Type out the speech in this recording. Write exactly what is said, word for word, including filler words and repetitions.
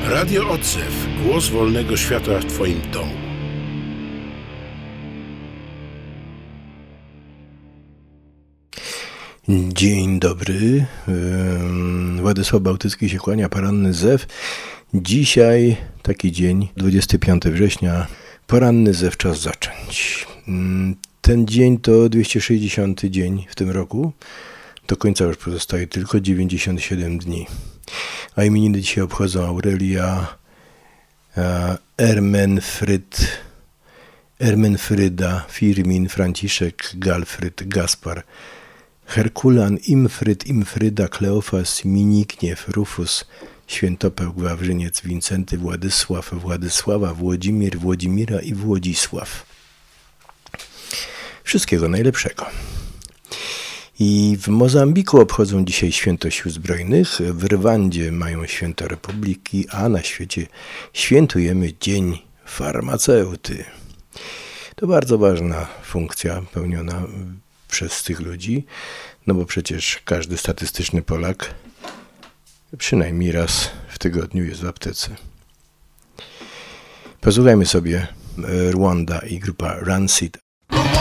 Radio Odzew. Głos wolnego świata w Twoim domu. Dzień dobry. Władysław Bałtycki się kłania, poranny zew. Dzisiaj taki dzień, dwudziestego piątego września. Poranny zew, czas zacząć. Ten dzień to dwieście sześćdziesiąty dzień w tym roku. Do końca już pozostaje tylko dziewięćdziesiąt siedem dni. A imieniny dzisiaj obchodzą Aurelia, Ermenfryd, Ermenfryda, Firmin, Franciszek, Galfryd, Gaspar, Herkulan, Imfryd, Imfryda, Kleofas, Minikniew, Rufus, Świętopełk, Wawrzyniec, Wincenty, Władysław, Władysława, Włodzimir, Włodzimira i Włodzisław. Wszystkiego najlepszego. I w Mozambiku obchodzą dzisiaj święto Sił Zbrojnych, w Rwandzie mają święto Republiki, a na świecie świętujemy Dzień Farmaceuty. To bardzo ważna funkcja pełniona przez tych ludzi, no bo przecież każdy statystyczny Polak przynajmniej raz w tygodniu jest w aptece. Posłuchajmy sobie Rwanda i grupa Rancid.